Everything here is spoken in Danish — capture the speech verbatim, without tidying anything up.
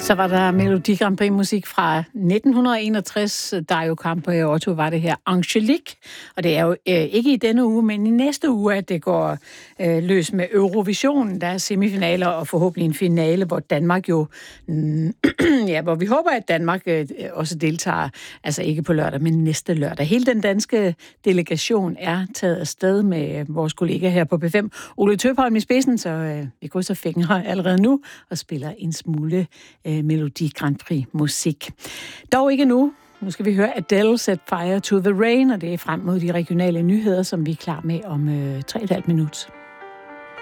Så var der Melodi Grand Prix musik fra nitten enogtres. Dario Campo og Otto var det her Angelique. Og det er jo øh, ikke i denne uge, men i næste uge, at det går øh, løs med Eurovision. Der er semifinaler og forhåbentlig en finale, hvor Danmark jo... Mm, ja, hvor vi håber, at Danmark øh, også deltager. Altså ikke på lørdag, men næste lørdag. Hele den danske delegation er taget afsted med vores kollega her på P fem. Ole Tøpholm i spidsen, så øh, vi krydser fingre allerede nu og spiller en smule øh, Melodi Grand Prix musik. Dog ikke nu. Nu skal vi høre Adele Set Fire to the Rain, og det er frem mod de regionale nyheder, som vi er klar med om øh, tre og et halvt minut.